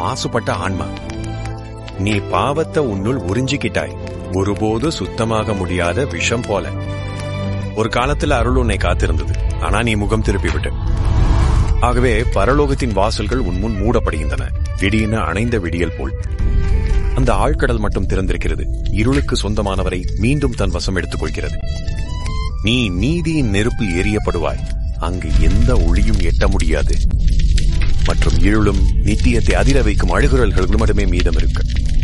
மாசுபட்ட ஆன்மா. நீ பாவத்தை உன்னுள் உறிஞ்சிக்கிட்டாய், ஒருபோது சுத்தமாக முடியாத விஷம் போல. ஒரு காலத்துல அருள் உன்னை காத்திருந்தது, ஆனா நீ முகம் திருப்பிவிட்ட. ஆகவே பரலோகத்தின் வாசல்கள் உன் முன் மூடப்படுகின்றன, விடியின அணைந்த விடியல் போல். அந்த ஆழ்கடல் மட்டும் திறந்திருக்கிறது, இருளுக்கு சொந்தமானவரை மீண்டும் தன் வசம் எடுத்துக் கொள்கிறது. நீ நீதியின் நெருப்பில் எரியப்படுவாய், அங்கு எந்த ஒளியும் எட்ட முடியாது. மற்றும் இருளும் நித்தியத்தை அதிர வைக்கும் அழுகுரல்கள் மட்டுமே மீதம் இருக்கு.